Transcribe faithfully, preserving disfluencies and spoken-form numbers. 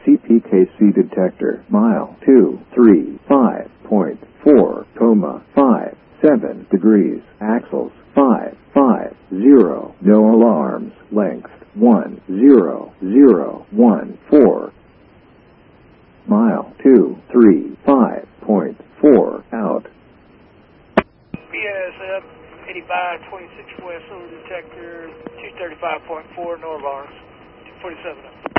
C P K C detector, mile two three five point four, coma five seven degrees, axles five five zero, no alarms, length one zero zero one four, mile two three five point four, out. B S F eighty-five twenty-six West, solar detector two thirty-five point four, no alarms, two forty-seven.